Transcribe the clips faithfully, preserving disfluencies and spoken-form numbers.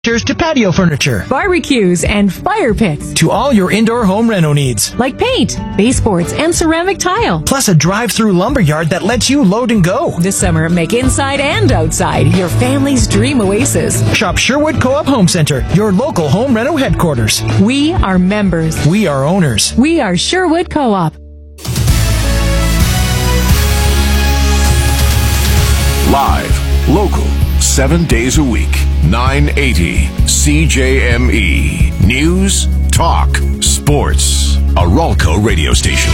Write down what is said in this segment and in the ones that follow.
to patio furniture, barbecues, and fire pits. To all your indoor home reno needs. Like paint, baseboards, and ceramic tile. Plus a drive-through lumberyard that lets you load and go. This summer, make inside and outside your family's dream oasis. Shop Sherwood Co-op Home Center, your local home reno headquarters. We are members. We are owners. We are Sherwood Co-op. Live, local, seven days a week. nine eighty C J M E. News, talk, sports. A Ralco radio station.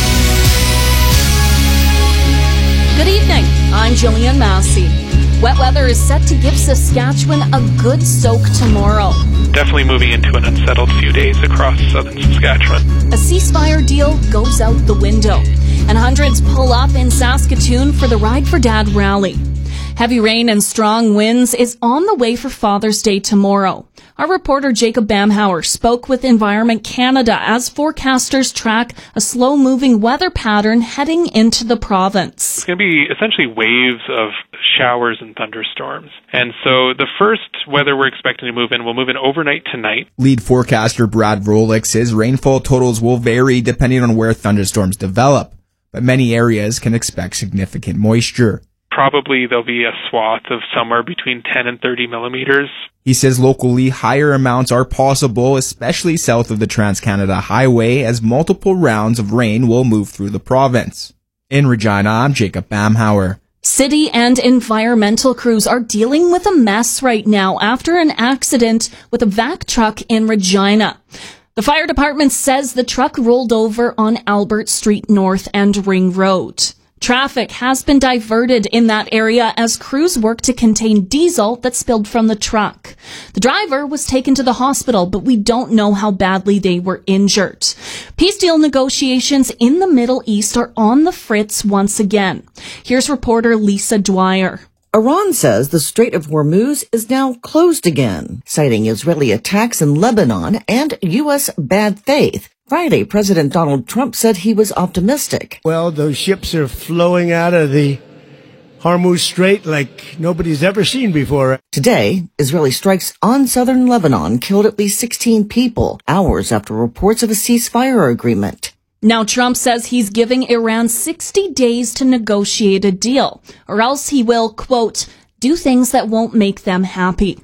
Good evening. I'm Jillian Massey. Wet weather is set to give Saskatchewan a good soak tomorrow. Definitely moving into an unsettled few days across southern Saskatchewan. A ceasefire deal goes out the window, and hundreds pull up in Saskatoon for the Ride for Dad rally. Heavy rain and strong winds is on the way for Father's Day tomorrow. Our reporter Jacob Bamhauer spoke with Environment Canada as forecasters track a slow-moving weather pattern heading into the province. It's going to be essentially waves of showers and thunderstorms. And so the first weather we're expecting to move in will move in overnight tonight. Lead forecaster Brad Vrolik says rainfall totals will vary depending on where thunderstorms develop, but many areas can expect significant moisture. Probably there'll be a swath of somewhere between ten and thirty millimeters. He says locally higher amounts are possible, especially south of the Trans-Canada Highway, as multiple rounds of rain will move through the province. In Regina, I'm Jacob Bamhauer. City and environmental crews are dealing with a mess right now after an accident with a vac truck in Regina. The fire department says the truck rolled over on Albert Street North and Ring Road. Traffic has been diverted in that area as crews work to contain diesel that spilled from the truck. The driver was taken to the hospital, but we don't know how badly they were injured. Peace deal negotiations in the Middle East are on the fritz once again. Here's reporter Lisa Dwyer. Iran says the Strait of Hormuz is now closed again, citing Israeli attacks in Lebanon and U S bad faith. Friday, President Donald Trump said he was optimistic. Well, those ships are flowing out of the Hormuz Strait like nobody's ever seen before. Today, Israeli strikes on southern Lebanon killed at least sixteen people, hours after reports of a ceasefire agreement. Now Trump says he's giving Iran sixty days to negotiate a deal, or else he will, quote, do things that won't make them happy.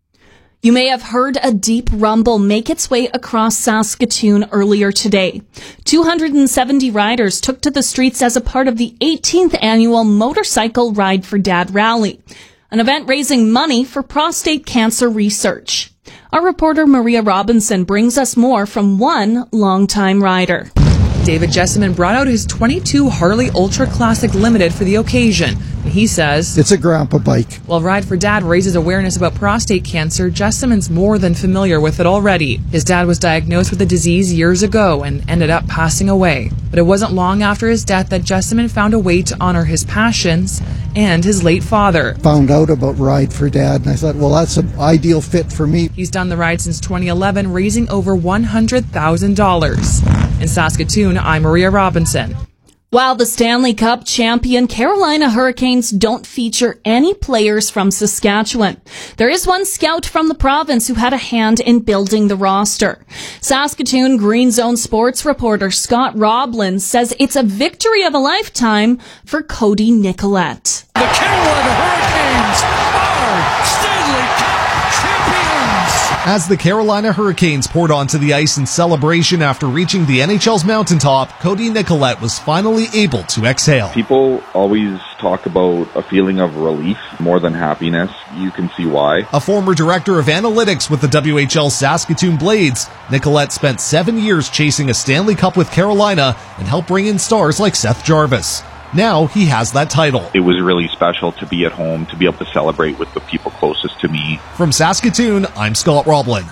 You may have heard a deep rumble make its way across Saskatoon earlier today. two hundred seventy riders took to the streets as a part of the eighteenth annual Motorcycle Ride for Dad rally, an event raising money for prostate cancer research. Our reporter Maria Robinson brings us more from one longtime rider. David Jessamine brought out his twenty-two Harley Ultra Classic Limited for the occasion. He says, it's a grandpa bike. While Ride for Dad raises awareness about prostate cancer, Jessamine's more than familiar with it already. His dad was diagnosed with the disease years ago and ended up passing away. But it wasn't long after his death that Jessamine found a way to honor his passions and his late father. Found out about Ride for Dad, and I thought, well, that's an ideal fit for me. He's done the ride since twenty eleven, raising over one hundred thousand dollars. In Saskatoon, I'm Maria Robinson. While the Stanley Cup champion Carolina Hurricanes don't feature any players from Saskatchewan, there is one scout from the province who had a hand in building the roster. Saskatoon Green Zone sports reporter Scott Roblin says it's a victory of a lifetime for Cody Nicolette. The Carolina Hurricanes are Stanley Cup champions! As the Carolina Hurricanes poured onto the ice in celebration after reaching the N H L's mountaintop, Cody Nicolette was finally able to exhale. People always talk about a feeling of relief more than happiness. You can see why. A former director of analytics with the W H L Saskatoon Blades, Nicolette spent seven years chasing a Stanley Cup with Carolina and helped bring in stars like Seth Jarvis. Now he has that title. It was really special to be at home, to be able to celebrate with the people closest to me. From Saskatoon, I'm Scott Roblin.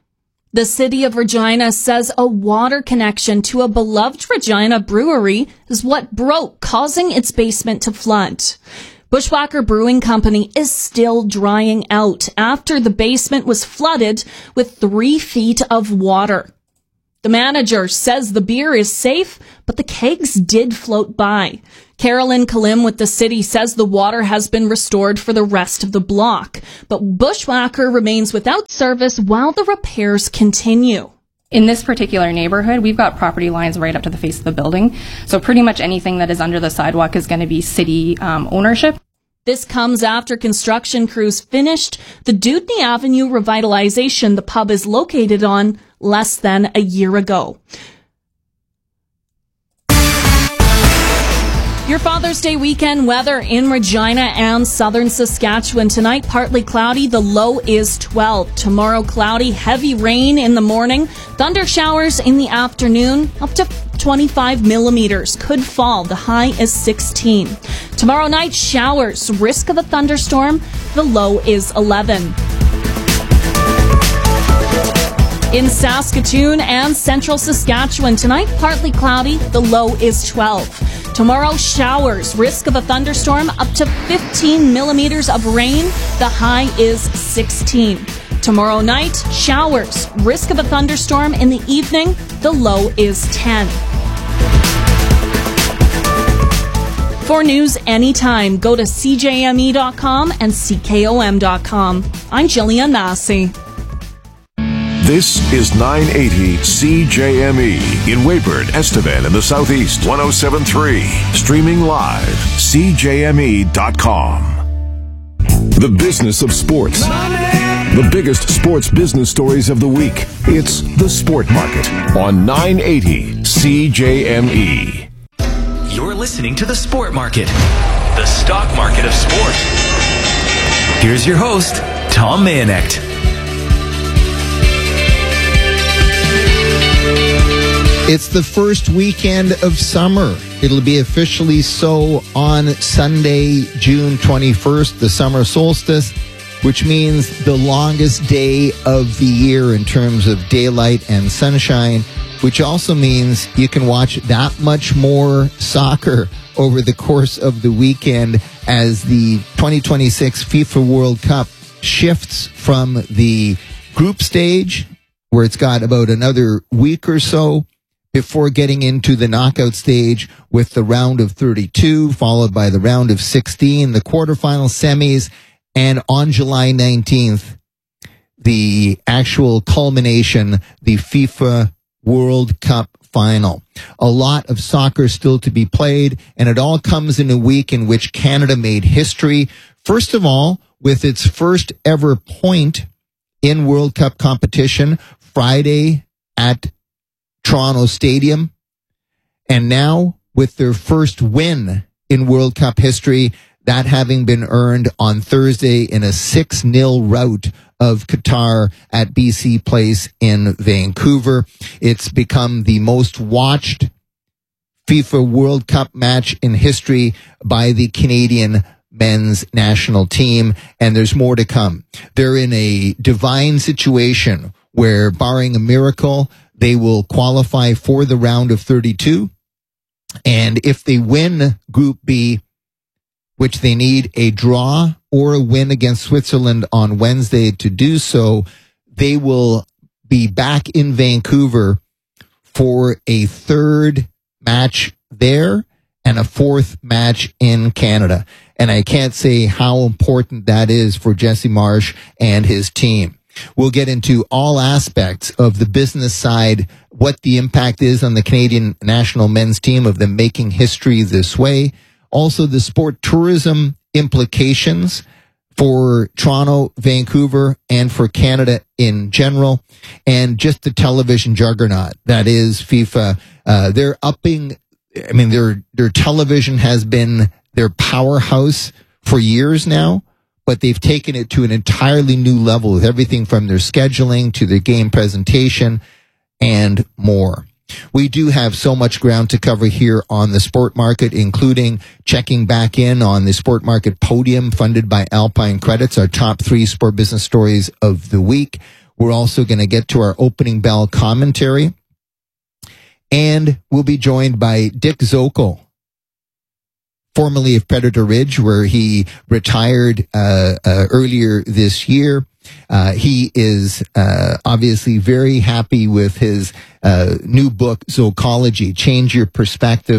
The city of Regina says a water connection to a beloved Regina brewery is what broke, causing its basement to flood. Bushwhacker Brewing Company is still drying out after the basement was flooded with three feet of water. The manager says the beer is safe, but the kegs did float by. Carolyn Kalim with the city says the water has been restored for the rest of the block, but Bushwhacker remains without service while the repairs continue. In this particular neighborhood, we've got property lines right up to the face of the building. So pretty much anything that is under the sidewalk is going to be city um, ownership. This comes after construction crews finished the Dewdney Avenue revitalization the pub is located on less than a year ago. Your Father's Day weekend weather in Regina and southern Saskatchewan. Tonight, partly cloudy. The low is twelve. Tomorrow, cloudy, heavy rain in the morning. Thunder showers in the afternoon. Up to twenty-five millimeters could fall. The high is sixteen. Tomorrow night, showers. Risk of a thunderstorm. The low is eleven. In Saskatoon and central Saskatchewan, tonight, partly cloudy. The low is twelve. Tomorrow, showers. Risk of a thunderstorm. Up to fifteen millimeters of rain. The high is sixteen. Tomorrow night, showers. Risk of a thunderstorm in the evening. The low is ten. For news anytime, go to C J M E dot com and C K O M dot com. I'm Jillian Massey. This is nine eighty C J M E in Weyburn, Estevan in the Southeast, one oh seven point three. Streaming live, C J M E dot com. The business of sports. The biggest sports business stories of the week. It's The Sport Market on nine eighty C J M E. You're listening to The Sport Market, the stock market of sport. Here's your host, Tom Mayanek. It's the first weekend of summer. It'll be officially so on Sunday, June twenty-first, the summer solstice, which means the longest day of the year in terms of daylight and sunshine, which also means you can watch that much more soccer over the course of the weekend as the twenty twenty-six FIFA World Cup shifts from the group stage, where it's got about another week or so, before getting into the knockout stage with the round of thirty-two, followed by the round of sixteen, the quarterfinal semis, and on July nineteenth, the actual culmination, the FIFA World Cup final. A lot of soccer still to be played, and it all comes in a week in which Canada made history. First of all, with its first ever point in World Cup competition, Friday at Toronto Stadium, and now with their first win in World Cup history, that having been earned on Thursday in a six nil rout of Qatar at B C Place in Vancouver. It's become the most watched FIFA World Cup match in history by the Canadian men's national team, and there's more to come. They're in a divine situation where, barring a miracle, they will qualify for the round of thirty-two. And if they win Group B, which they need a draw or a win against Switzerland on Wednesday to do so, they will be back in Vancouver for a third match there and a fourth match in Canada. And I can't say how important that is for Jesse Marsh and his team. We'll get into all aspects of the business side, what the impact is on the Canadian national men's team of them making history this way. Also, the sport tourism implications for Toronto, Vancouver, and for Canada in general, and just the television juggernaut that is FIFA. Uh, they're upping, I mean, their, their television has been their powerhouse for years now, but they've taken it to an entirely new level with everything from their scheduling to their game presentation and more. We do have so much ground to cover here on the Sport Market, including checking back in on the Sport Market Podium funded by Alpine Credits, our top three sport business stories of the week. We're also going to get to our opening bell commentary, and we'll be joined by Dick Zokol, formerly of Predator Ridge, where he retired uh, uh, earlier this year. Uh, he is uh, obviously very happy with his uh, new book, Zocology, Change Your Perspective,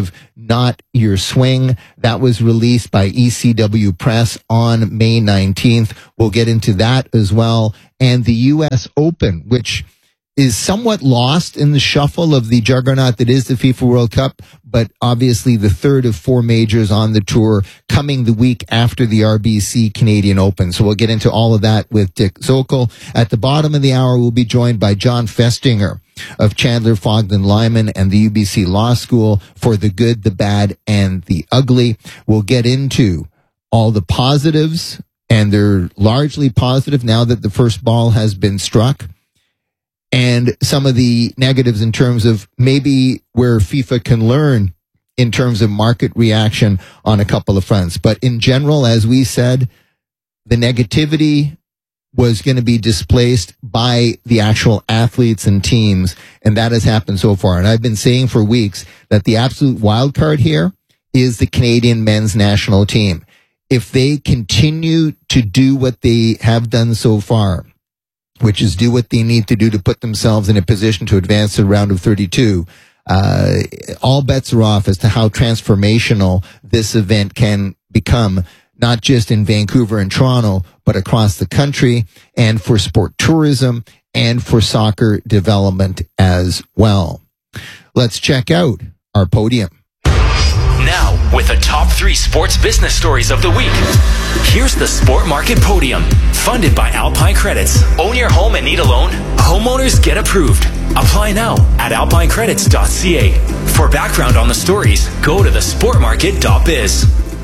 Not Your Swing. That was released by E C W Press on May nineteenth. We'll get into that as well. And the U S Open, which is somewhat lost in the shuffle of the juggernaut that is the FIFA World Cup, but obviously the third of four majors on the tour coming the week after the R B C Canadian Open. So we'll get into all of that with Dick Zokol. At the bottom of the hour, we'll be joined by John Festinger of Chandler, Fogden, Lyman and the U B C Law School for the good, the bad, and the ugly. We'll get into all the positives, and they're largely positive now that the first ball has been struck, and some of the negatives in terms of maybe where FIFA can learn in terms of market reaction on a couple of fronts. But in general, as we said, the negativity was going to be displaced by the actual athletes and teams, and that has happened so far. And I've been saying for weeks that the absolute wild card here is the Canadian men's national team. If they continue to do what they have done so far, which is do what they need to do to put themselves in a position to advance to the round of thirty-two, uh, all bets are off as to how transformational this event can become, not just in Vancouver and Toronto, but across the country, and for sport tourism and for soccer development as well. Let's check out our podium. Now, with the top three sports business stories of the week, here's the Sport Market Podium, funded by Alpine Credits. Own your home and need a loan? Homeowners get approved. Apply now at alpine credits dot c a. For background on the stories, go to the sport market dot biz.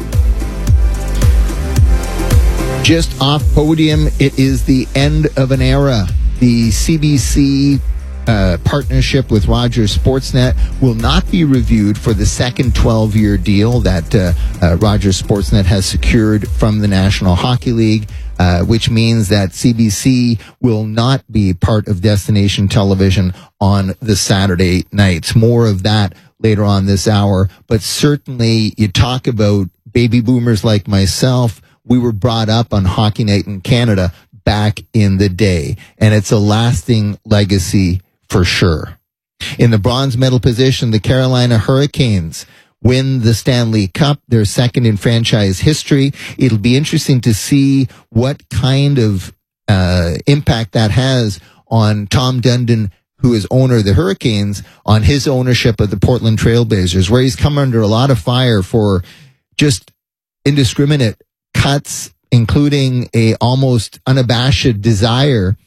Just off podium, it is the end of an era. The C B C uh, partnership with Rogers Sportsnet will not be reviewed for the second twelve-year deal that uh, uh, Rogers Sportsnet has secured from the National Hockey League, uh, which means that C B C will not be part of Destination Television on the Saturday nights. More of that later on this hour, but certainly you talk about baby boomers like myself. We were brought up on Hockey Night in Canada back in the day, and it's a lasting legacy for sure. In the bronze medal position, the Carolina Hurricanes win the Stanley Cup, their second in franchise history. It'll be interesting to see what kind of uh, impact that has on Tom Dundon, who is owner of the Hurricanes, on his ownership of the Portland Trailblazers, where he's come under a lot of fire for just indiscriminate cuts, including a almost unabashed desire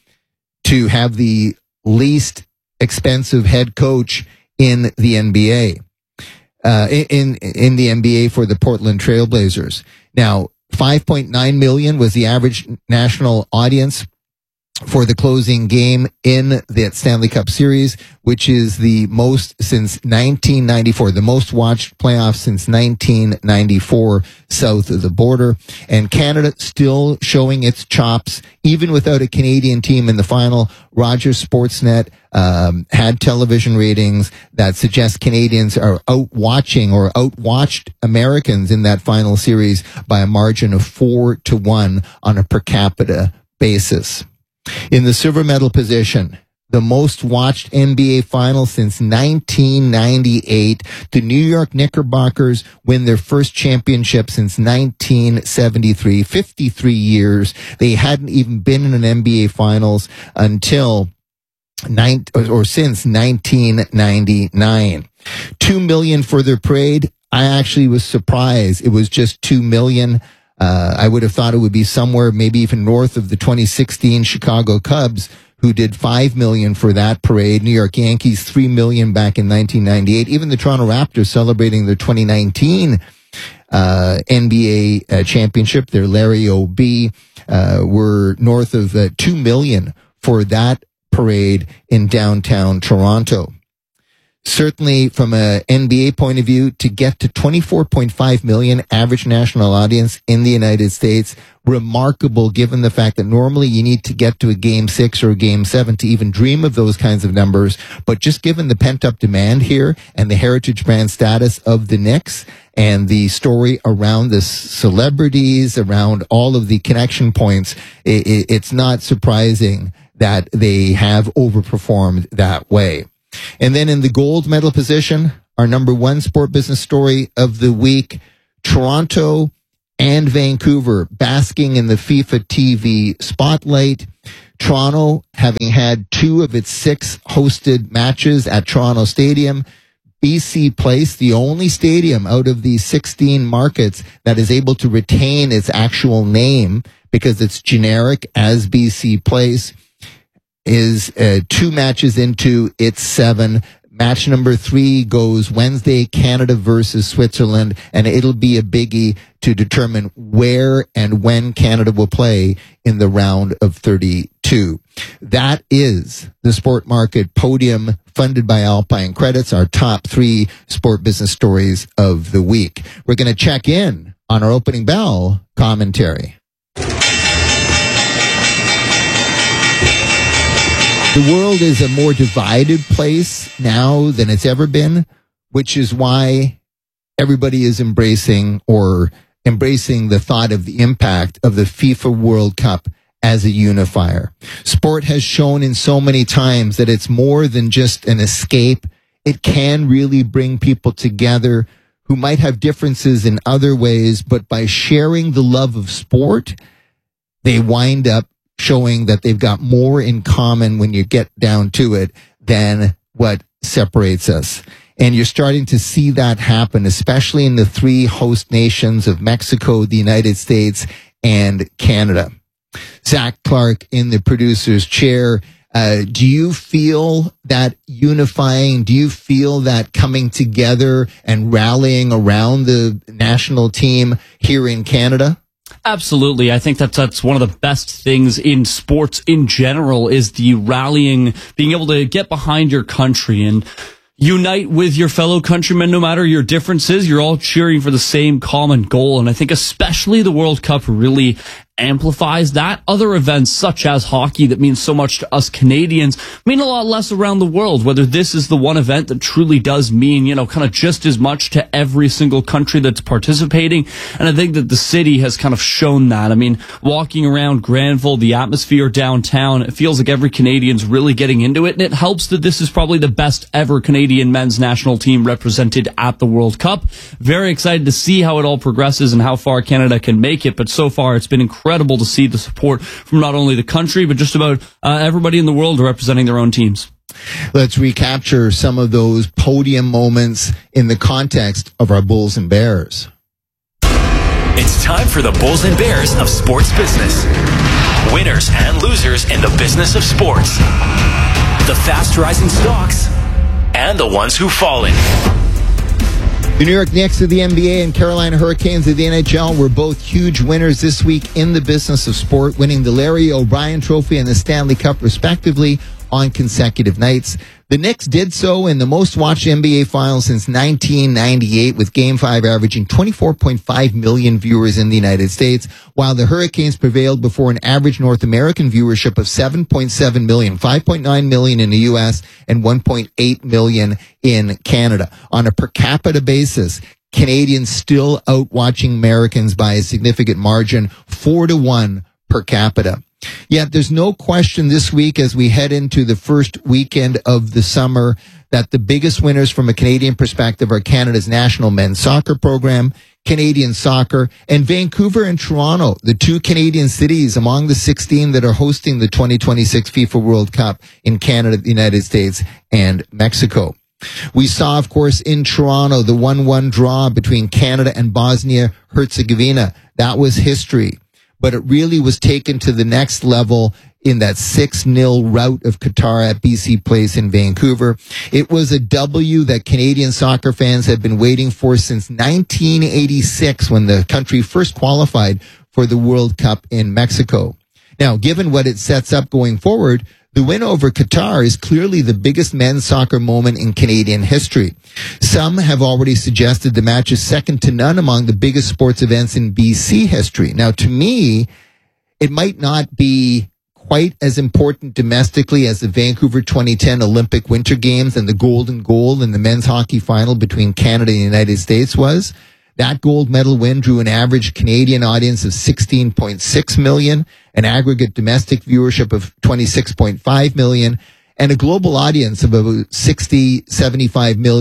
to have the least expensive head coach in the N B A, uh, in, in the N B A for the Portland Trailblazers. Now, five point nine million was the average national audience for the closing game in the Stanley Cup Series, which is the most since nineteen ninety-four, the most watched playoff since nineteen ninety-four south of the border. And Canada still showing its chops, even without a Canadian team in the final. Rogers Sportsnet um, had television ratings that suggest Canadians are out watching or outwatched Americans in that final series by a margin of four to one on a per capita basis. In the silver medal position, the most watched N B A final since nineteen ninety-eight, the New York Knickerbockers win their first championship since nineteen seventy-three, fifty-three years. They hadn't even been in an N B A finals until nine, or since nineteen ninety-nine. Two million for their parade. I actually was surprised. It was just two million. Uh, I would have thought it would be somewhere maybe even north of the twenty sixteen Chicago Cubs, who did five million for that parade. New York Yankees, three million back in nineteen ninety-eight. Even the Toronto Raptors celebrating their twenty nineteen uh, N B A uh, championship, their Larry O'B, uh, were north of uh, two million for that parade in downtown Toronto. Certainly from a N B A point of view, to get to twenty-four point five million average national audience in the United States, remarkable given the fact that normally you need to get to a game six or a game seven to even dream of those kinds of numbers. But just given the pent up demand here and the heritage brand status of the Knicks and the story around the celebrities, around all of the connection points, it, it, it's not surprising that they have overperformed that way. And then in the gold medal position, our number one sport business story of the week. Toronto and Vancouver basking in the FIFA T V spotlight. Toronto having had two of its six hosted matches at Toronto Stadium. B C Place, the only stadium out of the sixteen markets that is able to retain its actual name because it's generic as B C Place, is uh, two matches into its seven. Match number three goes Wednesday, Canada versus Switzerland, and it'll be a biggie to determine where and when Canada will play in the round of thirty-two. That is the Sport Market Podium, funded by Alpine Credits, our top three sport business stories of the week. We're going to check in on our opening bell commentary. The world is a more divided place now than it's ever been, which is why everybody is embracing or embracing the thought of the impact of the FIFA World Cup as a unifier. Sport has shown in so many times that it's more than just an escape. It can really bring people together who might have differences in other ways, but by sharing the love of sport, they wind up showing that they've got more in common when you get down to it than what separates us. And you're starting to see that happen, especially in the three host nations of Mexico, the United States, and Canada. Zach Clark in the producer's chair. Uh, do you feel that unifying? Do you feel that coming together and rallying around the national team here in Canada? Absolutely. I think that that's one of the best things in sports in general is the rallying, being able to get behind your country and unite with your fellow countrymen, no matter your differences. You're all cheering for the same common goal. And I think especially the World Cup really amplifies that. Other events such as hockey that means so much to us Canadians mean a lot less around the world, whether this is the one event that truly does mean, you know, kind of just as much to every single country that's participating. And I think that the city has kind of shown that. I mean, walking around Granville, the atmosphere downtown, it feels like every Canadian's really getting into it. And it helps that this is probably the best ever Canadian men's national team represented at the World Cup. Very excited to see how it all progresses and how far Canada can make it. But so far, it's been incredible. Incredible to see the support from not only the country, but just about uh, everybody in the world representing their own teams. Let's recapture some of those podium moments in the context of our Bulls and Bears. It's time for the Bulls and Bears of sports business. Winners and losers in the business of sports. The fast rising stocks and the ones who've fallen. The New York Knicks of the N B A and Carolina Hurricanes of the N H L were both huge winners this week in the business of sport, winning the Larry O'Brien Trophy and the Stanley Cup, respectively, on consecutive nights. The Knicks did so in the most-watched N B A final since nineteen ninety-eight, with Game five averaging twenty-four point five million viewers in the United States, while the Hurricanes prevailed before an average North American viewership of seven point seven million, five point nine million in the U S, and one point eight million in Canada. On a per capita basis, Canadians still out-watching Americans by a significant margin, four to one per capita. Yet there's no question this week as we head into the first weekend of the summer that the biggest winners from a Canadian perspective are Canada's national men's soccer program, Canadian soccer, and Vancouver and Toronto, the two Canadian cities among the sixteen that are hosting the twenty twenty-six FIFA World Cup in Canada, the United States, and Mexico. We saw, of course, in Toronto, the one one draw between Canada and Bosnia-Herzegovina. That was history. But it really was taken to the next level in that six nil rout of Qatar at B C Place in Vancouver. It was a W that Canadian soccer fans had been waiting for since nineteen eighty-six, when the country first qualified for the World Cup in Mexico. Now, given what it sets up going forward, the win over Qatar is clearly the biggest men's soccer moment in Canadian history. Some have already suggested the match is second to none among the biggest sports events in B C history. Now, to me, it might not be quite as important domestically as the Vancouver twenty ten Olympic Winter Games and the golden goal in the men's hockey final between Canada and the United States was. That gold medal win drew an average Canadian audience of sixteen point six million, an aggregate domestic viewership of twenty-six point five million, and a global audience of about sixty, seventy-five million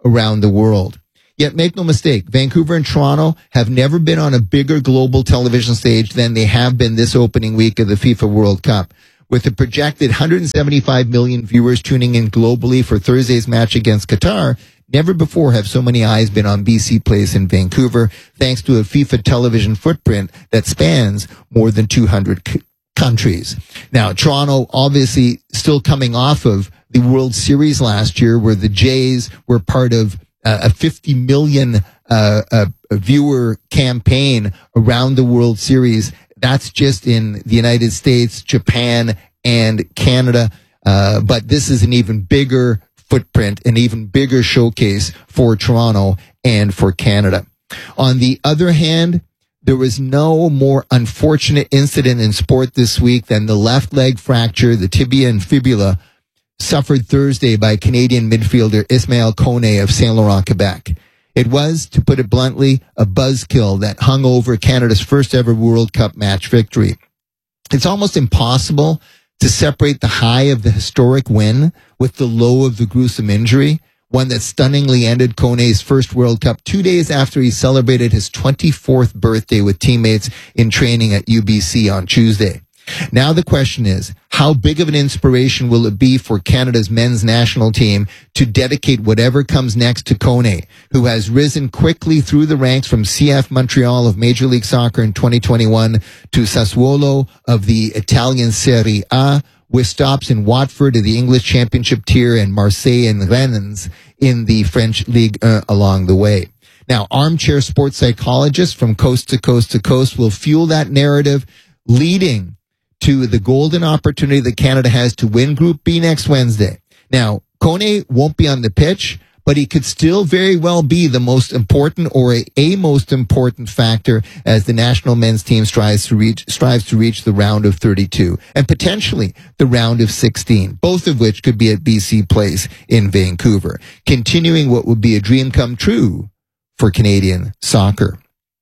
around the world. Yet make no mistake, Vancouver and Toronto have never been on a bigger global television stage than they have been this opening week of the FIFA World Cup. With a projected one hundred seventy-five million viewers tuning in globally for Thursday's match against Qatar, never before have so many eyes been on B C Place in Vancouver, thanks to a FIFA television footprint that spans more than two hundred c- countries. Now, Toronto obviously still coming off of the World Series last year, where the Jays were part of uh, a fifty million uh, uh, viewer campaign around the World Series. That's just in the United States, Japan, and Canada. Uh, but this is an even bigger footprint, an even bigger showcase for Toronto and for Canada. On the other hand, there was no more unfortunate incident in sport this week than the left leg fracture, the tibia and fibula, suffered Thursday by Canadian midfielder Ismail Kone of Saint Laurent, Quebec. It was, to put it bluntly, a buzzkill that hung over Canada's first ever World Cup match victory. It's almost impossible to separate the high of the historic win with the low of the gruesome injury, one that stunningly ended Kone's first World Cup two days after he celebrated his twenty-fourth birthday with teammates in training at U B C on Tuesday. Now the question is, how big of an inspiration will it be for Canada's men's national team to dedicate whatever comes next to Kone, who has risen quickly through the ranks from C F Montreal of Major League Soccer in twenty twenty-one to Sassuolo of the Italian Serie A, with stops in Watford of the English Championship tier and Marseille and Rennes in the French Ligue one along the way. Now, armchair sports psychologists from coast to coast to coast will fuel that narrative, leading to the golden opportunity that Canada has to win Group B next Wednesday. Now, Kone won't be on the pitch, but he could still very well be the most important or a, a most important factor as the national men's team strives to reach strives to reach the round of thirty-two and potentially the round of sixteen, both of which could be at B C Place in Vancouver, continuing what would be a dream come true for Canadian soccer.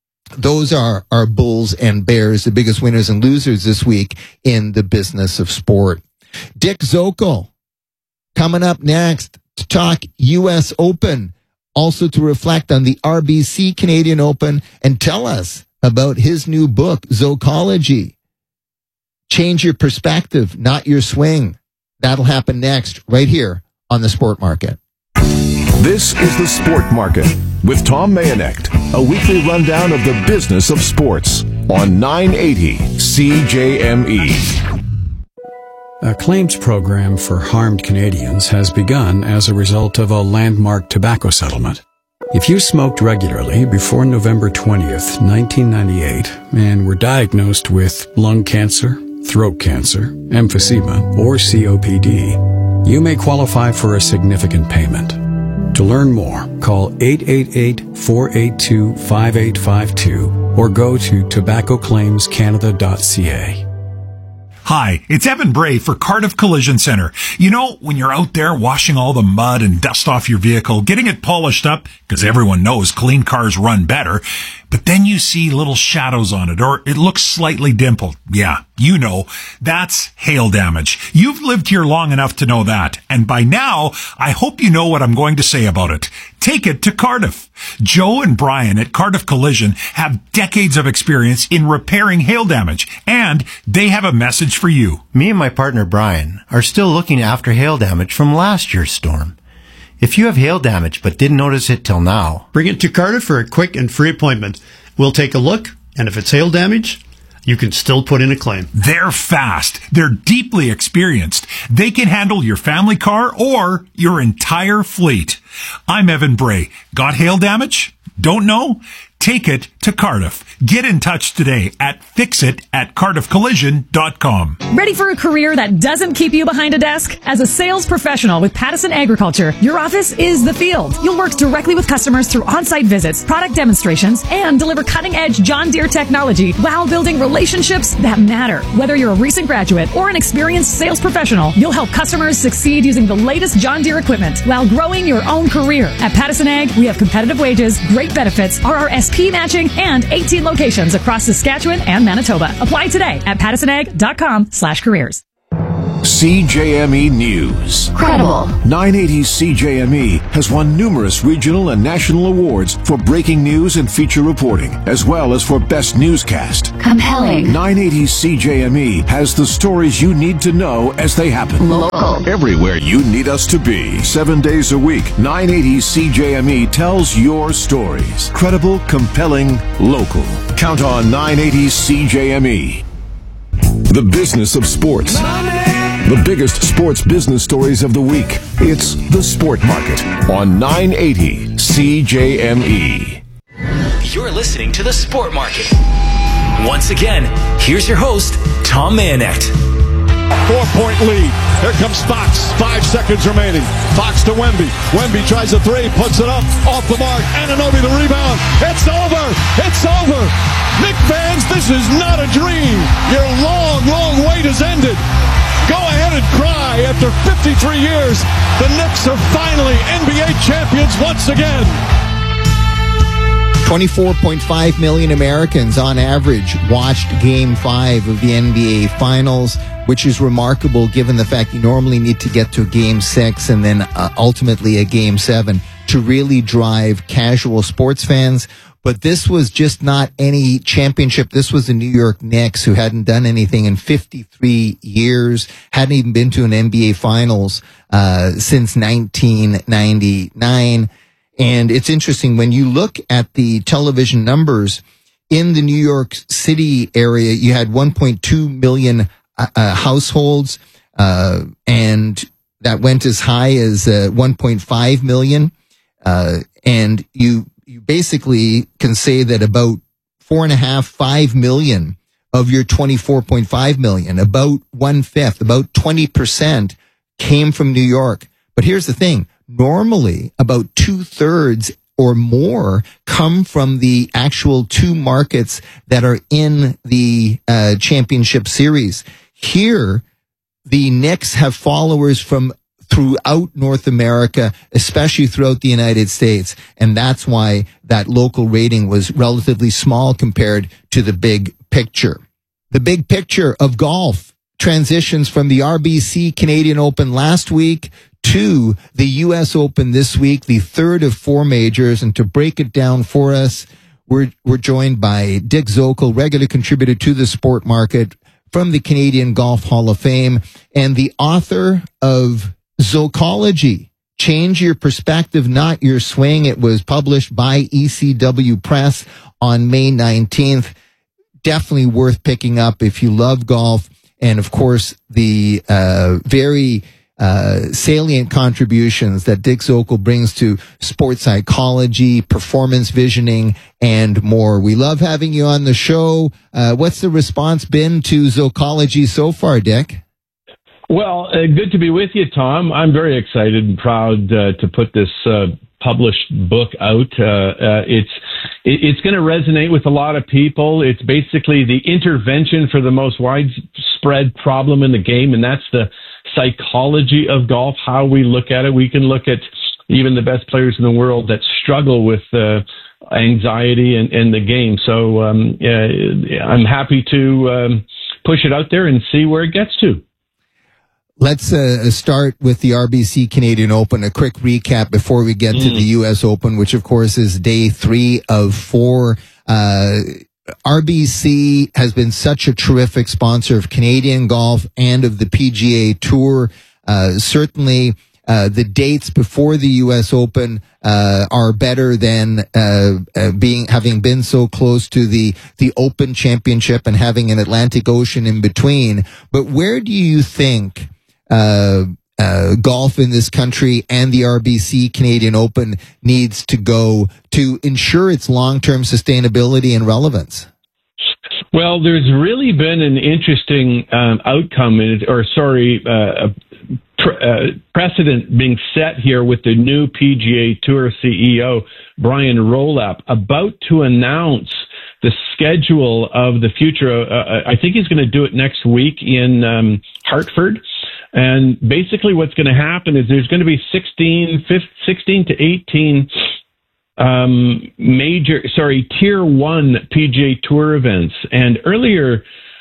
Those are our Bulls and Bears, the biggest winners and losers this week in the business of sport. Dick Zockel coming up next to talk U S Open, also to reflect on the R B C Canadian Open and tell us about his new book, Zocology. Change your perspective, not your swing. That'll happen next, right here on the Sport Market. This is the Sport Market with Tom Mayonet, a weekly rundown of the business of sports on nine eighty C J M E. A claims program for harmed Canadians has begun as a result of a landmark tobacco settlement. If you smoked regularly before November twentieth, nineteen ninety-eight, and were diagnosed with lung cancer, throat cancer, emphysema, or C O P D, you may qualify for a significant payment. To learn more, call eight eight eight, four eight two, five eight five two or go to tobacco claims canada dot c a. Hi, it's Evan Bray for Cardiff Collision Center. You know, when you're out there washing all the mud and dust off your vehicle, getting it polished up, because everyone knows clean cars run better, but then you see little shadows on it, or it looks slightly dimpled. Yeah, you know, that's hail damage. You've lived here long enough to know that, and by now, I hope you know what I'm going to say about it. Take it to Cardiff. Joe and Brian at Cardiff Collision have decades of experience in repairing hail damage, and they have a message for you. Me and my partner Brian are still looking after hail damage from last year's storm. If you have hail damage but didn't notice it till now, bring it to Cardiff for a quick and free appointment. We'll take a look, and if it's hail damage, you can still put in a claim. They're fast. They're deeply experienced. They can handle your family car or your entire fleet. I'm Evan Bray. Got hail damage? Don't know? Take it to Cardiff. Get in touch today at fixit at cardiff collision dot com. Ready for a career that doesn't keep you behind a desk? As a sales professional with Pattison Agriculture, your office is the field. You'll work directly with customers through on-site visits, product demonstrations, and deliver cutting-edge John Deere technology while building relationships that matter. Whether you're a recent graduate or an experienced sales professional, you'll help customers succeed using the latest John Deere equipment while growing your own career. At Pattison Ag, we have competitive wages, great benefits, R R S P matching, and eighteen locations across Saskatchewan and Manitoba. Apply today at pattison ag dot com slash careers. C J M E News. Credible. nine eighty C J M E has won numerous regional and national awards for breaking news and feature reporting, as well as for best newscast. Compelling. nine eighty C J M E has the stories you need to know as they happen. Local. Everywhere you need us to be. Seven days a week, nine eighty C J M E tells your stories. Credible, compelling, local. Count on nine eighty C J M E. The business of sports. The biggest sports business stories of the week. It's The Sport Market on nine eighty C J M E. You're listening to The Sport Market. Once again, here's your host, Tom Mayenknecht. Four-point lead. Here comes Fox. Five seconds remaining. Fox to Wemby. Wemby tries a three, puts it up, off the mark. Anunoby the rebound. It's over. It's over. Knick fans, this is not a dream. Your long, long wait has ended. Go ahead and cry. After fifty-three years, the Knicks are finally N B A champions once again. twenty-four point five million Americans on average watched Game five of the N B A Finals, which is remarkable given the fact you normally need to get to Game six and then uh, ultimately a Game seven to really drive casual sports fans. But this was just not any championship. This was the New York Knicks, who hadn't done anything in fifty-three years, hadn't even been to an N B A Finals uh since nineteen ninety-nine. And it's interesting, when you look at the television numbers in the New York City area, you had one point two million uh, uh, households, uh, and that went as high as uh, one point five million. Uh, and you, you basically can say that about four and a half, five million of your twenty-four point five million, about one fifth, about twenty percent came from New York. But here's the thing. Normally, about two-thirds or more come from the actual two markets that are in the uh, championship series. Here, the Knicks have followers from throughout North America, especially throughout the United States. And that's why that local rating was relatively small compared to the big picture. The big picture of golf transitions from the R B C Canadian Open last week to the U S Open this week, the third of four majors. And to break it down for us, we're, we're joined by Dick Zokol, regular contributor to the Sport Market from the Canadian Golf Hall of Fame and the author of Zokology, Change Your Perspective, Not Your Swing. It was published by E C W Press on May nineteenth. Definitely worth picking up if you love golf. And of course, the uh, very uh, salient contributions that Dick Zokol brings to sports psychology, performance visioning, and more. We love having you on the show. Uh, what's the response been to Zokology so far, Dick? Well, uh, good to be with you, Tom. I'm very excited and proud uh, to put this uh, published book out. Uh, uh, it's it, it's going to resonate with a lot of people. It's basically the intervention for the most widespread problem in the game, and that's the psychology of golf, how we look at it. We can look at even the best players in the world that struggle with uh, anxiety and, and the game. So um, uh, I'm happy to um, push it out there and see where it gets to. Let's uh, start with the R B C Canadian Open. A quick recap before we get mm. to the U S Open, which of course is day three of four. Uh, R B C has been such a terrific sponsor of Canadian golf and of the P G A Tour. Uh, certainly, uh, the dates before the U S Open uh, are better than uh, uh, being having been so close to the the Open Championship and having an Atlantic Ocean in between. But where do you think Uh, uh, golf in this country and the R B C Canadian Open needs to go to ensure its long-term sustainability and relevance? Well, there's really been an interesting um, outcome, in it, or sorry, uh, pr- uh, precedent being set here with the new P G A Tour C E O, Brian Rolapp, about to announce the schedule of the future. Uh, I think he's going to do it next week in um, Hartford. And basically what's going to happen is there's going to be sixteen, sixteen to eighteen um, major, sorry, tier one P G A Tour events. And earlier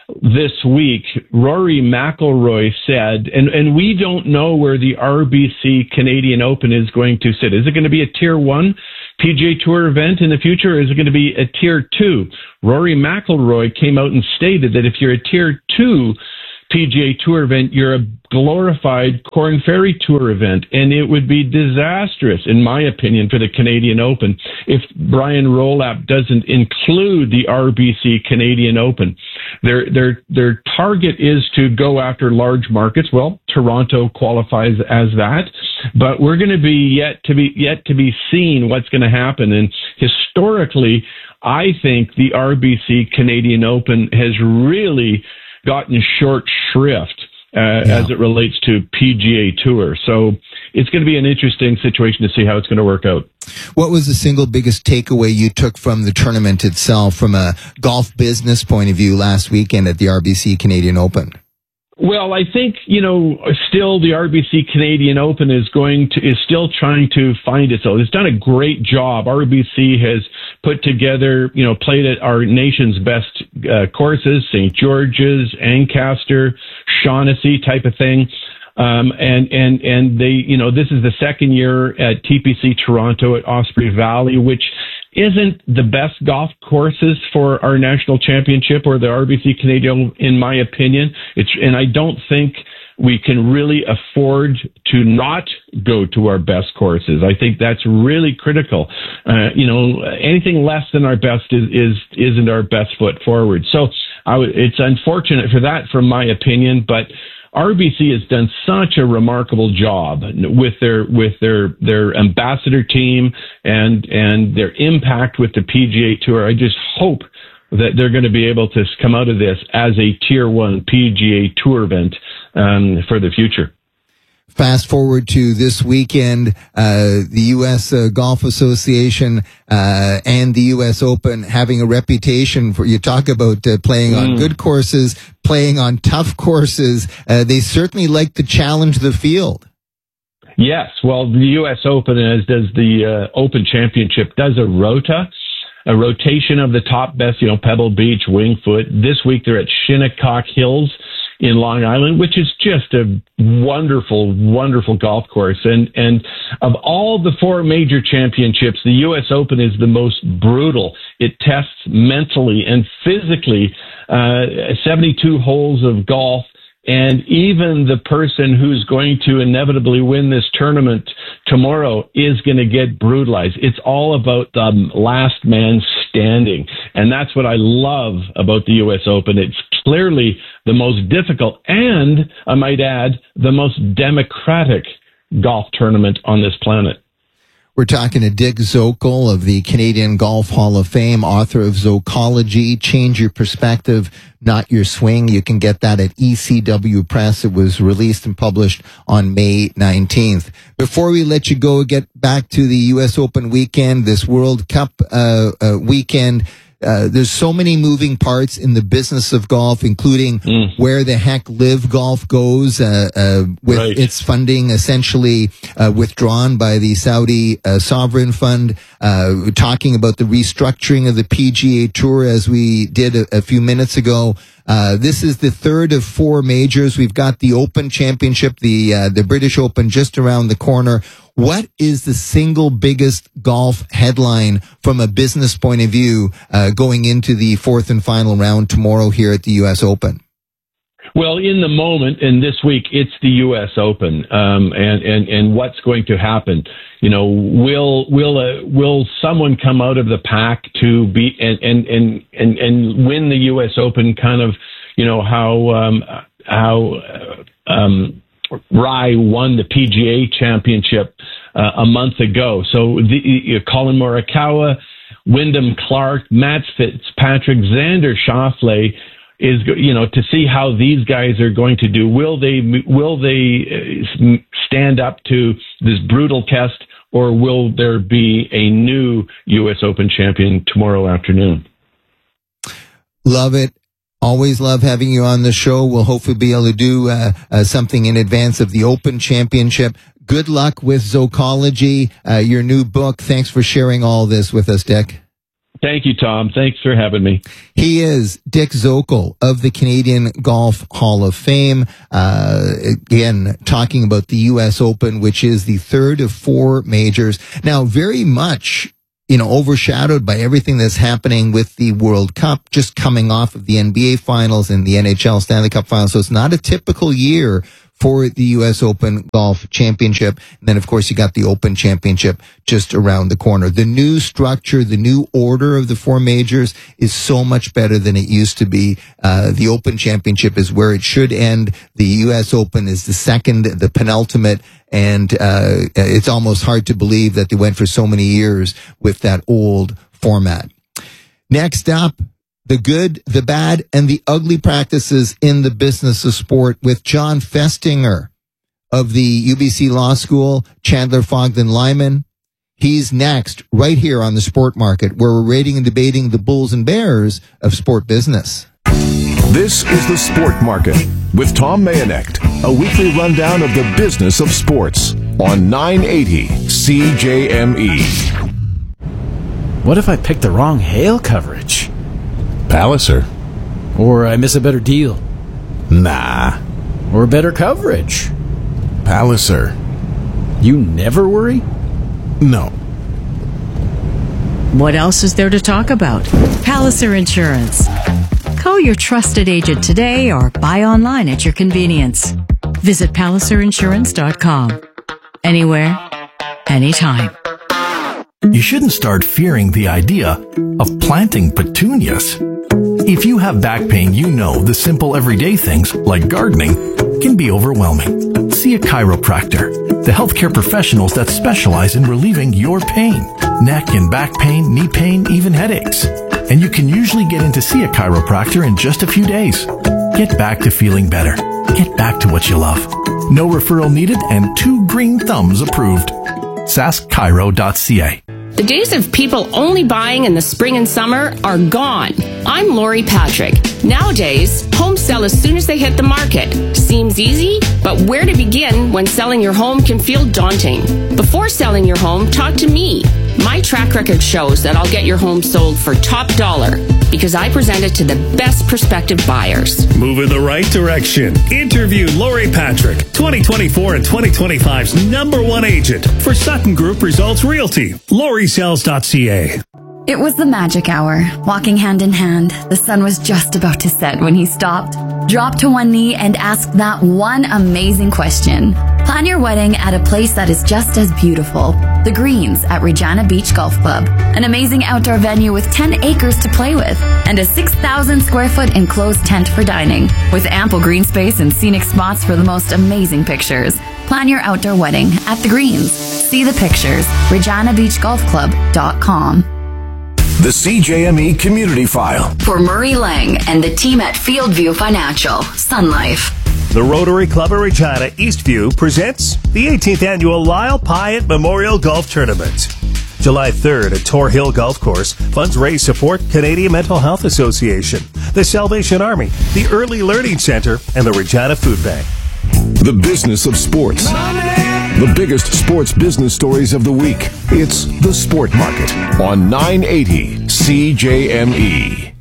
this week, Rory McIlroy said, and, and we don't know where the R B C Canadian Open is going to sit. Is it going to be a tier one P G A Tour event in the future, or is it going to be a tier two? Rory McIlroy came out and stated that if you're a tier two P G A Tour event, you're a glorified Corn Ferry Tour event, and it would be disastrous, in my opinion, for the Canadian Open if Brian Rolapp doesn't include the R B C Canadian Open. Their their their target is to go after large markets. Well, Toronto qualifies as that, but we're going to be yet to be yet to be seen what's going to happen. And historically, I think the R B C Canadian Open has really gotten short shrift uh, yeah. as it relates to P G A Tour. So it's going to be an interesting situation to see how it's going to work out. What was the single biggest takeaway you took from the tournament itself from a golf business point of view last weekend at the R B C Canadian Open? Well, I think, you know, still the R B C Canadian Open is going to, is still trying to find itself. It's done a great job. R B C has put together, you know, played at our nation's best uh, courses, Saint George's, Ancaster, Shaughnessy type of thing. Um, and, and, and they, you know, this is the second year at T P C Toronto at Osprey Valley, which isn't the best golf courses for our national championship or the R B C Canadian, in my opinion. It's, and I don't think we can really afford to not go to our best courses. I think that's really critical. Uh, you know, anything less than our best is, is, isn't our best foot forward. So I w- it's unfortunate for that, from my opinion, but R B C has done such a remarkable job with their with their their ambassador team and and their impact with the P G A Tour. I just hope that they're going to be able to come out of this as a tier one P G A Tour event um, for the future. Fast forward to this weekend, uh, the U S Uh, Golf Association uh, and the U S Open having a reputation for, you talk about uh, playing mm. on good courses, playing on tough courses. Uh, they certainly like to challenge the field. Yes, well, the U S Open, as does the uh, Open Championship, does a rota, a rotation of the top best, you know, Pebble Beach, Winged Foot. This week they're at Shinnecock Hills in Long Island, which is just a wonderful, wonderful golf course. And, and of all the four major championships, the U S Open is the most brutal. It tests mentally and physically, uh, seventy-two holes of golf. And even the person who's going to inevitably win this tournament tomorrow is going to get brutalized. It's all about the last man standing. And that's what I love about the U S Open. It's clearly the most difficult and, I might add, the most democratic golf tournament on this planet. We're talking to Dick Zokol of the Canadian Golf Hall of Fame, author of Zokology, Change Your Perspective, Not Your Swing. You can get that at E C W Press. It was released and published on May nineteenth. Before we let you go, get back to the U S Open weekend, this World Cup uh, uh, weekend. Uh, there's so many moving parts in the business of golf, including mm. where the heck Live Golf goes, uh, uh, with right. its funding essentially uh, withdrawn by the Saudi uh, sovereign fund. Uh, talking about the restructuring of the P G A Tour, as we did a, a few minutes ago. Uh, this is the third of four majors. We've got the Open Championship, the uh, the British Open just around the corner. What is the single biggest golf headline from a business point of view uh, going into the fourth and final round tomorrow here at the U S Open? Well, in the moment, and this week, it's the U S Open, um, and, and, and what's going to happen. You know, will will uh, will someone come out of the pack to be and and and and, and win the U S Open? Kind of, you know, how um, how uh, um, Rye won the P G A Championship uh, a month ago. So the, uh, Colin Morikawa, Wyndham Clark, Matt Fitzpatrick, Xander Schauffele is, you know, to see how these guys are going to do. Will they will they uh, stand up to this brutal test, or will there be a new U S Open champion tomorrow afternoon? Love it. Always love having you on the show. We'll hopefully be able to do uh, uh, something in advance of the Open Championship. Good luck with Zokology, uh, your new book. Thanks for sharing all this with us, Dick. Thank you, Tom. Thanks for having me. He is Dick Zokol of the Canadian Golf Hall of Fame. Uh, again, talking about the U S Open, which is the third of four majors. Now, very much, you know, overshadowed by everything that's happening with the World Cup, just coming off of the N B A Finals and the N H L Stanley Cup Finals. So it's not a typical year for the U S Open Golf Championship. And then, of course, you got the Open Championship just around the corner. The new structure, the new order of the four majors is so much better than it used to be. Uh, the Open Championship is where it should end. The U S Open is the second, the penultimate. And uh it's almost hard to believe that they went for so many years with that old format. Next up, the good, the bad, and the ugly practices in the business of sport with John Festinger of the U B C Law School, Chandler Fogden Lyman. He's next, right here on the Sport Market, where we're rating and debating the bulls and bears of sport business. This is the Sport Market with Tom Mayonet, a weekly rundown of the business of sports on nine eighty C J M E. What if I pick the wrong hail coverage? Palliser. Or I miss a better deal? Nah. Or better coverage? Palliser. You never worry? No. What else is there to talk about? Palliser Insurance. Call your trusted agent today or buy online at your convenience. Visit palliser insurance dot com. Anywhere, anytime. You shouldn't start fearing the idea of planting petunias. If you have back pain, you know the simple everyday things, like gardening, can be overwhelming. See a chiropractor, the healthcare professionals that specialize in relieving your pain. Neck and back pain, knee pain, even headaches. And you can usually get in to see a chiropractor in just a few days. Get back to feeling better. Get back to what you love. No referral needed and two green thumbs approved. sask chiro dot c a. The days of people only buying in the spring and summer are gone. I'm Lori Patrick. Nowadays, homes sell as soon as they hit the market. Seems easy, but where to begin when selling your home can feel daunting? Before selling your home, talk to me. My track record shows that I'll get your home sold for top dollar because I present it to the best prospective buyers. Move in the right direction. Interview Lori Patrick, twenty twenty-four and twenty twenty-five's number one agent for Sutton Group Results Realty. lori sells dot c a. It was the magic hour. Walking hand in hand, the sun was just about to set when he stopped, dropped to one knee, and asked that one amazing question. Plan your wedding at a place that is just as beautiful. The Greens at Regina Beach Golf Club. An amazing outdoor venue with ten acres to play with and a six thousand square foot enclosed tent for dining with ample green space and scenic spots for the most amazing pictures. Plan your outdoor wedding at The Greens. See the pictures. regina beach golf club dot com. The C J M E Community File. For Murray Lang and the team at Fieldview Financial, Sun Life. The Rotary Club of Regina Eastview presents the eighteenth Annual Lyle Pyatt Memorial Golf Tournament. July third at Tor Hill Golf Course, funds raise support Canadian Mental Health Association, the Salvation Army, the Early Learning Center, and the Regina Food Bank. The business of sports. The biggest sports business stories of the week. It's the Sport Market on nine eighty C J M E.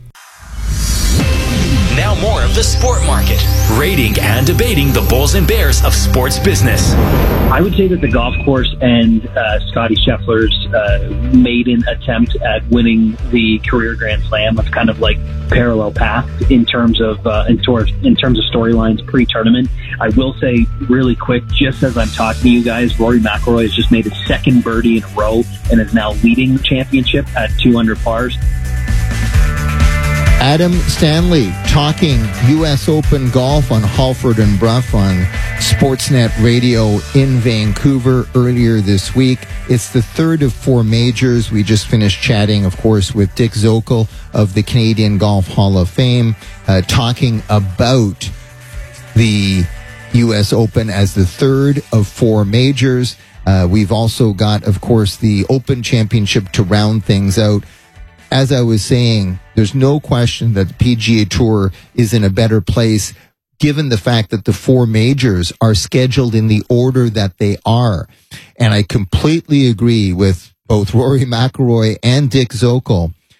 Now more of the Sport Market, rating and debating the bulls and bears of sports business. I would say that the golf course and uh, Scotty Scheffler's uh, maiden attempt at winning the career Grand Slam was kind of like parallel paths in terms of uh, in, tor- in terms of storylines pre-tournament. I will say really quick, just as I'm talking to you guys, Rory McIlroy has just made his second birdie in a row and is now leading the championship at two under pars. Adam Stanley talking U S Open golf on Halford and Brough on Sportsnet Radio in Vancouver earlier this week. It's the third of four majors. We just finished chatting, of course, with Dick Zokol of the Canadian Golf Hall of Fame, uh, talking about the U S Open as the third of four majors. Uh, we've also got, of course, the Open Championship to round things out. As I was saying, there's no question that the P G A Tour is in a better place given the fact that the four majors are scheduled in the order that they are. And I completely agree with both Rory McIlroy and Dick Zokol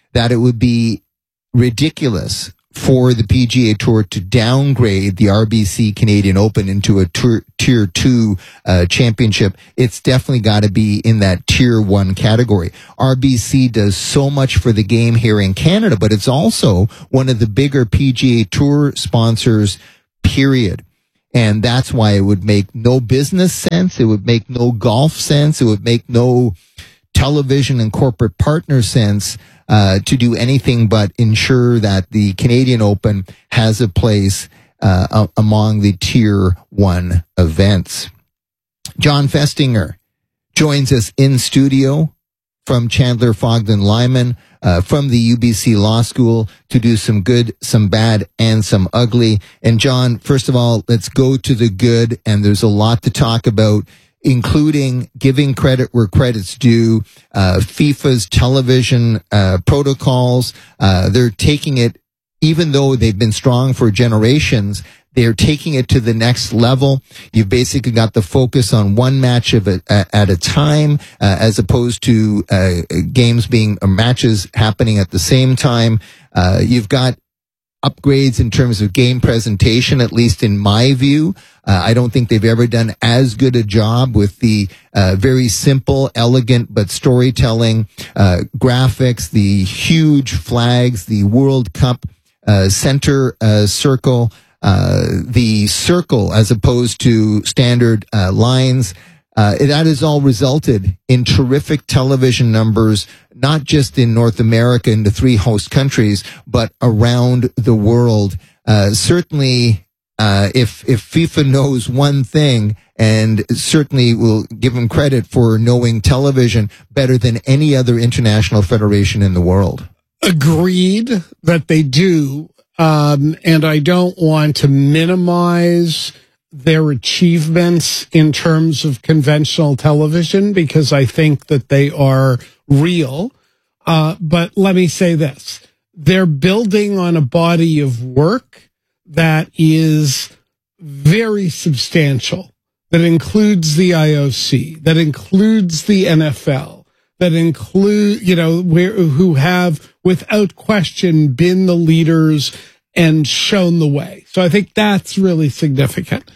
that it would be ridiculous for the P G A Tour to downgrade the R B C Canadian Open into a tier, tier two uh, championship. It's definitely got to be in that tier one category. R B C does so much for the game here in Canada, but it's also one of the bigger P G A Tour sponsors, period. And that's why it would make no business sense. It would make no golf sense. It would make no television and corporate partner sense uh, to do anything but ensure that the Canadian Open has a place uh, among the tier one events. John Festinger joins us in studio from Chandler Fogden Lyman, uh, from the U B C Law School, to do some good, some bad, and some ugly. And John, first of all, let's go to the good, and there's a lot to talk about, including giving credit where credit's due, uh, FIFA's television uh, protocols. Uh, they're taking it, even though they've been strong for generations, they're taking it to the next level. You've basically got the focus on one match of a, uh, at a time, uh, as opposed to uh, games being, or matches happening at the same time. Uh, you've got upgrades in terms of game presentation, at least in my view. Uh, I don't think they've ever done as good a job with the uh, very simple, elegant, but storytelling uh, graphics, the huge flags, the World Cup uh, center uh, circle, uh, the circle as opposed to standard uh, lines. Uh, that has all resulted in terrific television numbers, not just in North America and the three host countries, but around the world. Uh, certainly, uh, if, if FIFA knows one thing, and certainly will give them credit for knowing television better than any other international federation in the world. Agreed that they do. Um, and I don't want to minimize their achievements in terms of conventional television, because I think that they are real. Uh, but let me say this. They're building on a body of work that is very substantial, that includes the I O C, that includes the N F L, that include, you know, where, who have without question been the leaders and shown the way. So I think that's really significant.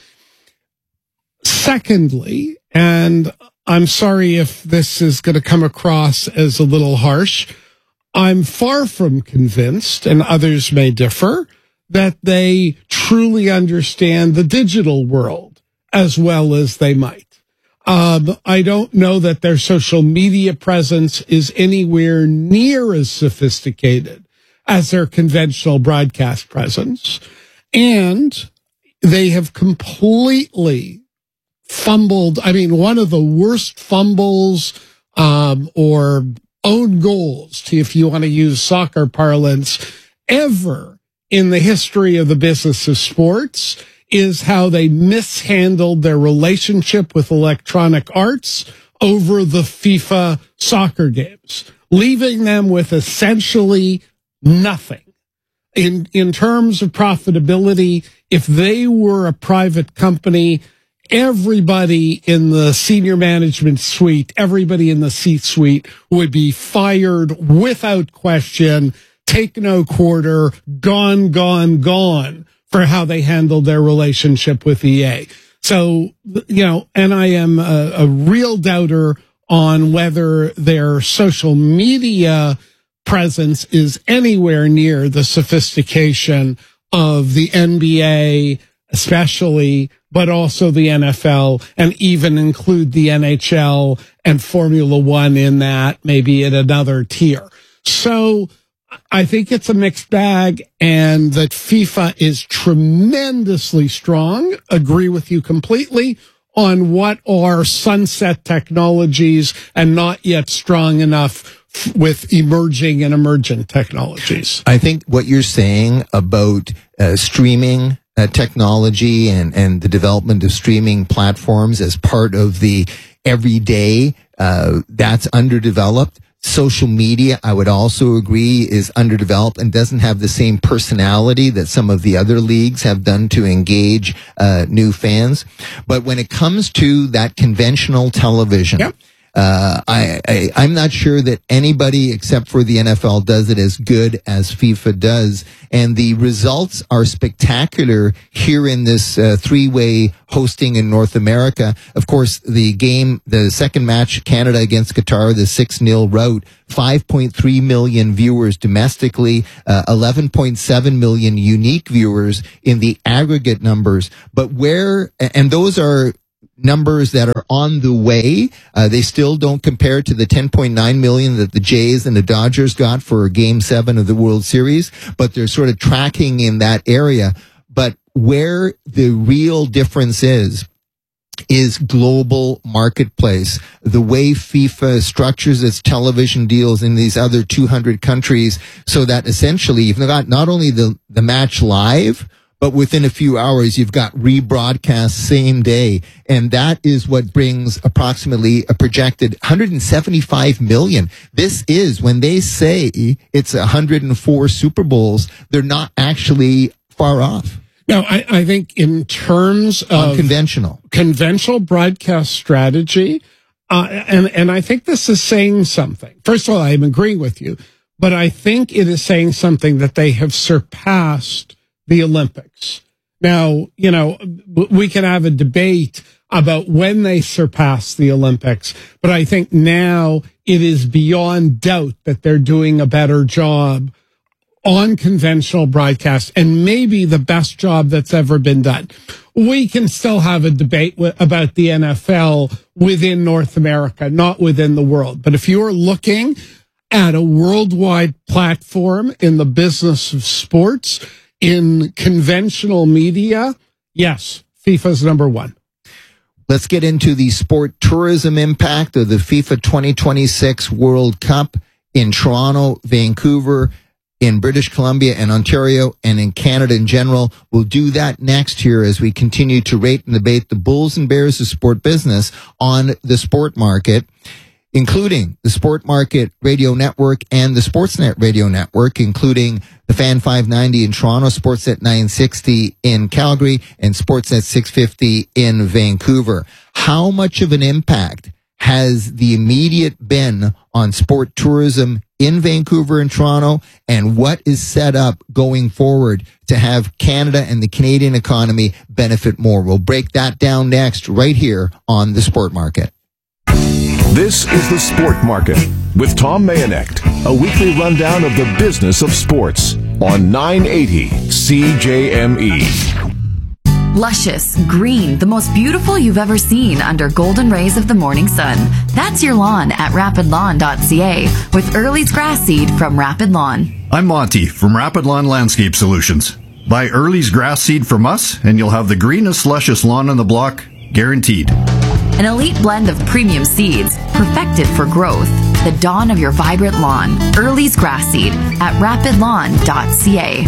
Secondly, and I'm sorry if this is going to come across as a little harsh, I'm far from convinced, and others may differ, that they truly understand the digital world as well as they might. Um, I don't know that their social media presence is anywhere near as sophisticated as their conventional broadcast presence. And they have completely fumbled. I mean, one of the worst fumbles um, or own goals, if you want to use soccer parlance, ever in the history of the business of sports is how they mishandled their relationship with Electronic Arts over the FIFA soccer games, leaving them with essentially nothing. In, in terms of profitability, if they were a private company, everybody in the senior management suite, everybody in the C-suite would be fired without question, take no quarter, gone, gone, gone for how they handled their relationship with E A. So, you know, and I am a, a real doubter on whether their social media presence is anywhere near the sophistication of the N B A, especially, but also the N F L, and even include the N H L and Formula One in that, maybe in another tier. So I think it's a mixed bag, and that FIFA is tremendously strong. Agree with you completely on what are sunset technologies and not yet strong enough with emerging and emergent technologies. I think what you're saying about uh, streaming uh, technology and, and the development of streaming platforms as part of the everyday, uh, that's underdeveloped. Social media, I would also agree, is underdeveloped and doesn't have the same personality that some of the other leagues have done to engage uh, new fans. But when it comes to that conventional television, yep. Uh, I, I, I'm not sure that anybody except for the N F L does it as good as FIFA does. And the results are spectacular here in this uh, three-way hosting in North America. Of course, the game, the second match, Canada against Qatar, the six nil rout, five point three million viewers domestically, uh, eleven point seven million unique viewers in the aggregate numbers. But where, and those are numbers that are on the way. Uh, they still don't compare to the ten point nine million that the Jays and the Dodgers got for game seven of the World Series, but they're sort of tracking in that area. But where the real difference is, is global marketplace. The way FIFA structures its television deals in these other two hundred countries, so that essentially you've got not only the, the match live, but within a few hours, you've got rebroadcast same day. And that is what brings approximately a projected one hundred seventy-five million. This is, when they say it's one hundred four Super Bowls, they're not actually far off. No, I, I think in terms of conventional conventional broadcast strategy, uh, and, and I think this is saying something. First of all, I'm agreeing with you, but I think it is saying something that they have surpassed the Olympics. Now, you know, we can have a debate about when they surpassed the Olympics, but I think now it is beyond doubt that they're doing a better job on conventional broadcast, and maybe the best job that's ever been done. We can still have a debate w- about the N F L within North America, not within the world. But if you're looking at a worldwide platform in the business of sports, in conventional media, yes, FIFA's number one. Let's get into the sport tourism impact of the FIFA twenty twenty-six World Cup in Toronto, Vancouver, in British Columbia and Ontario, and in Canada in general. We'll do that next here as we continue to rate and debate the bulls and bears of sport business on the sport market, including the Sport Market Radio Network and the Sportsnet Radio Network, including the Fan five ninety in Toronto, Sportsnet nine sixty in Calgary, and Sportsnet six fifty in Vancouver. How much of an impact has the immediate been on sport tourism in Vancouver and Toronto, and what is set up going forward to have Canada and the Canadian economy benefit more? We'll break that down next right here on the Sport Market. This is the Sport Market with Tom Mayonet, a weekly rundown of the business of sports on nine eighty C J M E. Luscious, green, the most beautiful you've ever seen under golden rays of the morning sun. That's your lawn at rapid lawn dot c a with Early's grass seed from Rapid Lawn. I'm Monty from Rapid Lawn Landscape Solutions. Buy Early's grass seed from us and you'll have the greenest, luscious lawn on the block, guaranteed. An elite blend of premium seeds, perfected for growth. The dawn of your vibrant lawn. Early's grass seed at rapid lawn dot c a.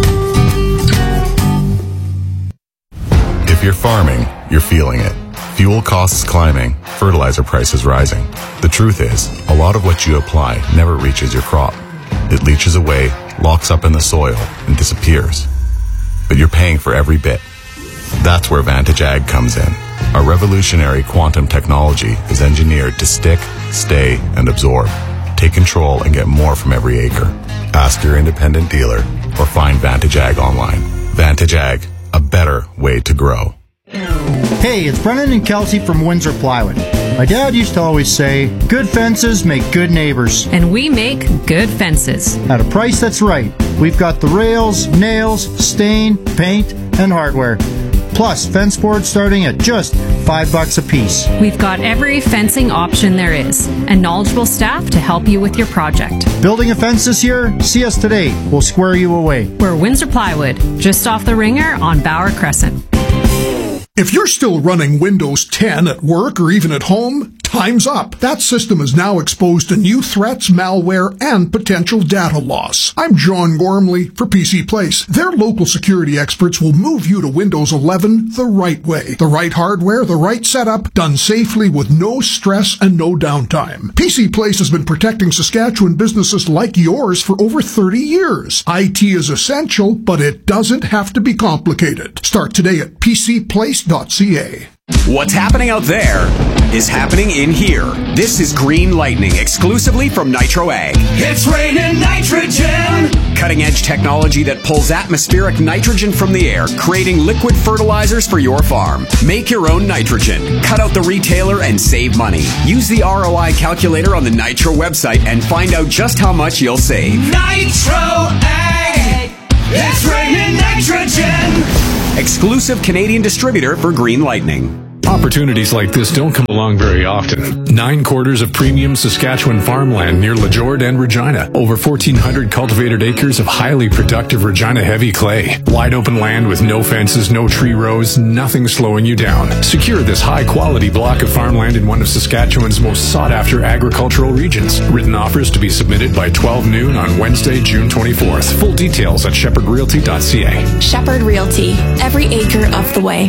If you're farming, you're feeling it. Fuel costs climbing, fertilizer prices rising. The truth is, a lot of what you apply never reaches your crop. It leaches away, locks up in the soil, and disappears. But you're paying for every bit. That's where Vantage Ag comes in. Our revolutionary quantum technology is engineered to stick, stay, and absorb. Take control and get more from every acre. Ask your independent dealer or find Vantage Ag online. Vantage Ag, a better way to grow. Hey, it's Brennan and Kelsey from Windsor Plywood. My dad used to always say, good fences make good neighbors. And we make good fences. At a price that's right. We've got the rails, nails, stain, paint, and hardware. Plus, fence boards starting at just five bucks a piece. We've got every fencing option there is, and knowledgeable staff to help you with your project. Building a fence this year? See us today. We'll square you away. We're Windsor Plywood, just off the Ringer on Bauer Crescent. If you're still running Windows ten at work or even at home, time's up. That system is now exposed to new threats, malware, and potential data loss. I'm John Gormley for P C Place. Their local security experts will move you to Windows eleven the right way. The right hardware, the right setup, done safely with no stress and no downtime. P C Place has been protecting Saskatchewan businesses like yours for over thirty years. I T is essential, but it doesn't have to be complicated. Start today at p c place dot c a. What's happening out there is happening in here. This is Green Lightning, exclusively from Nitro Ag. It's raining nitrogen! Cutting-edge technology that pulls atmospheric nitrogen from the air, creating liquid fertilizers for your farm. Make your own nitrogen. Cut out the retailer and save money. Use the R O I calculator on the Nitro website and find out just how much you'll save. Nitro Ag! It's raining nitrogen! Exclusive Canadian distributor for Green Lightning. Opportunities like this don't come along very often. Nine quarters of premium Saskatchewan farmland near LeJord and Regina. Over fourteen hundred cultivated acres of highly productive Regina heavy clay. Wide open land with no fences, no tree rows, nothing slowing you down. Secure this high quality block of farmland in one of Saskatchewan's most sought after agricultural regions. Written offers to be submitted by twelve noon on Wednesday, June twenty-fourth. Full details at shepherd realty dot c a. Shepherd Realty. Every acre of the way.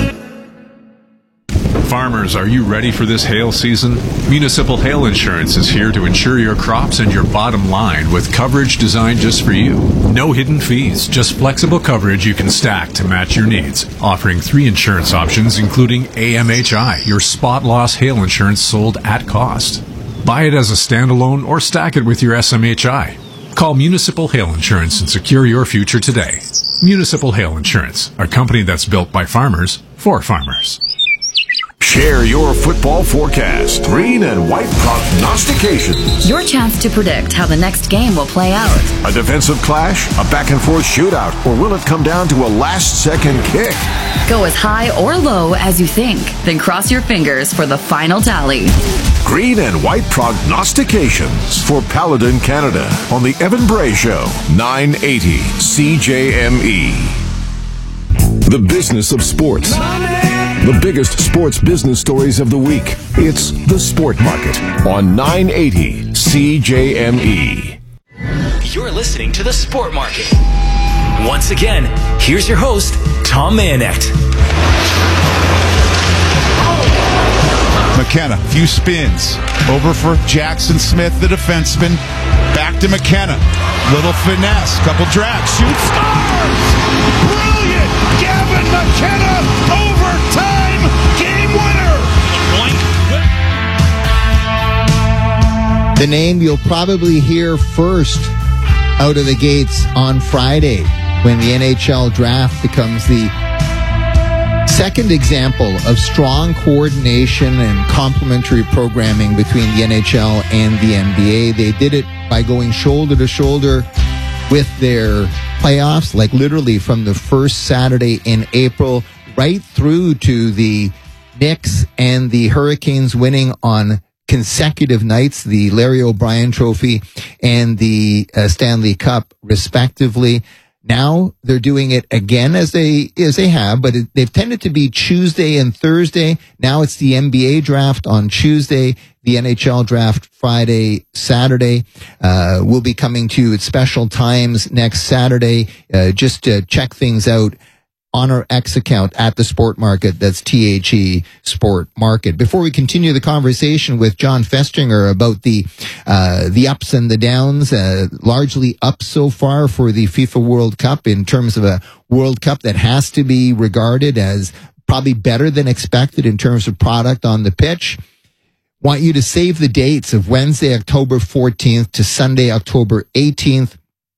Farmers, are you ready for this hail season? Municipal Hail Insurance is here to insure your crops and your bottom line with coverage designed just for you. No hidden fees, just flexible coverage you can stack to match your needs. Offering three insurance options, including A M H I, your spot loss hail insurance sold at cost. Buy it as a standalone or stack it with your S M H I. Call Municipal Hail Insurance and secure your future today. Municipal Hail Insurance, a company that's built by farmers for farmers. Share your football forecast. Green and white prognostications. Your chance to predict how the next game will play out. A defensive clash, a back-and-forth shootout, or will it come down to a last-second kick? Go as high or low as you think, then cross your fingers for the final tally. Green and white prognostications for Paladin Canada on the Evan Bray Show, nine eighty C J M E. The business of sports. The biggest sports business stories of the week. It's The Sport Market on nine eighty C J M E. You're listening to The Sport Market. Once again, here's your host, Tom Mayenknecht. McKenna, few spins. Over for Jackson Smith, the defenseman. Back to McKenna. Little finesse, couple drags, shoots, scores! Brilliant! Gavin McKenna, overtime game winner! The name you'll probably hear first out of the gates on Friday when the N H L draft becomes the second example of strong coordination and complementary programming between the N H L and the N B A. They did it by going shoulder to shoulder with their playoffs, like literally from the first Saturday in April right through to the Knicks and the Hurricanes winning on consecutive nights, the Larry O'Brien Trophy and the uh, Stanley Cup, respectively. Now they're doing it again as they as they have, but it, they've tended to be Tuesday and Thursday. Now it's the N B A draft on Tuesday, the N H L draft Friday, Saturday. Uh, we'll be coming to you at special times next Saturday, uh, just to check things out on our X account at the Sport Market. That's T H E Sport Market. Before we continue the conversation with John Festinger about the uh, the ups and the downs, uh, largely up so far for the FIFA World Cup in terms of a World Cup that has to be regarded as probably better than expected in terms of product on the pitch. Want you to save the dates of Wednesday, October fourteenth to Sunday, October eighteenth.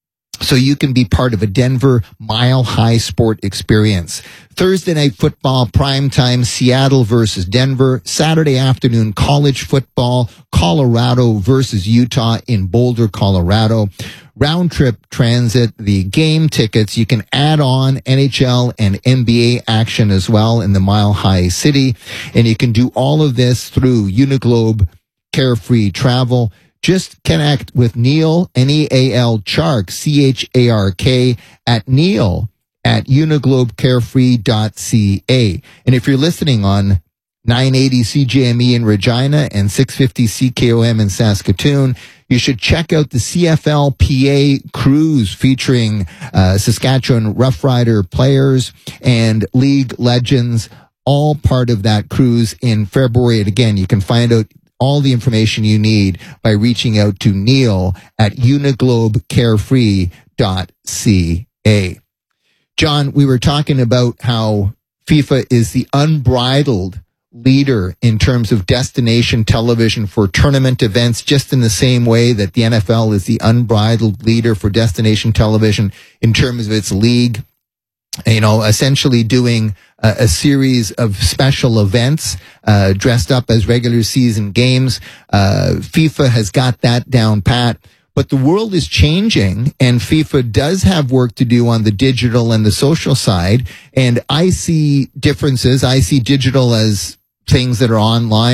So you can be part of a Denver Mile High sport experience. Thursday night football, primetime, Seattle versus Denver. Saturday afternoon, college football, Colorado versus Utah in Boulder, Colorado. Round trip transit, the game tickets. You can add on N H L and N B A action as well in the Mile High City. And you can do all of this through Uniglobe Carefree Travel. Just connect with Neil, N E A L, Chark, C H A R K, at Neil at uniglobe carefree dot c a. And if you're listening on nine eighty C J M E in Regina and six fifty C K O M in Saskatoon, you should check out the C F L P A cruise featuring uh, Saskatchewan Rough Rider players and league legends, all part of that cruise in February. And again, you can find out all the information you need by reaching out to Neil at uniglobe carefree dot c a. John, we were talking about how FIFA is the unbridled leader in terms of destination television for tournament events, just in the same way that the N F L is the unbridled leader for destination television in terms of its league. You know, essentially doing a, a series of special events uh, dressed up as regular season games. Uh, FIFA has got that down pat. But the world is changing, and FIFA does have work to do on the digital and the social side. And I see differences. I see digital as things that are online.